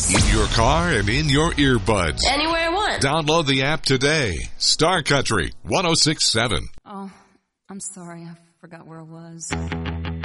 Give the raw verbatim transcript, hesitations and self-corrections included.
In your car and in your earbuds. Anywhere I want. Download the app today. Star Country one oh six point seven. Oh, I'm sorry. I forgot where I was.